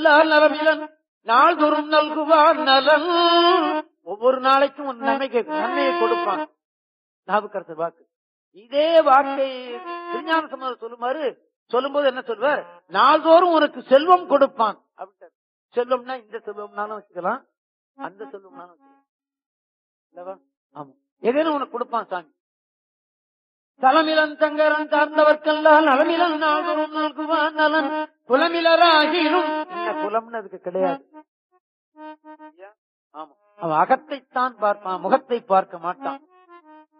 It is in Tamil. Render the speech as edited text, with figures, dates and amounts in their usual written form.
நலமிலன் நாள்தோறும் நல்குவார் நலன். ஒவ்வொரு நாளைக்கும் ஒரு நன்மையை கொடுப்பான். நாவுக்கரசர் வாக்கு. இதே வாக்கை திருஞான சம்பந்தர் சொல்லும்போது என்ன சொல்வார்? நாள்தோறும் உனக்கு செல்வம் கொடுப்பான் அப்படின்ட்டு. செல்வம்னா இந்த செல்வம்னாலும் வச்சுக்கலாம், அந்த செல்வம்னாலும் வச்சுக்கலாம். ஆமா, ஏதேனும் உனக்கு கொடுப்பான் சாமி. தலமிலன் தங்கரன் சார்ந்தவர்க்கெல்லாம் நலமிலன் நாள்தோறும் நல்குவான் நலன். குலமிலராகினும் குலம்னு அதுக்கு கிடையாது. ஆமா, அவன் அகத்தைத்தான் பார்ப்பான், முகத்தை பார்க்க மாட்டான்.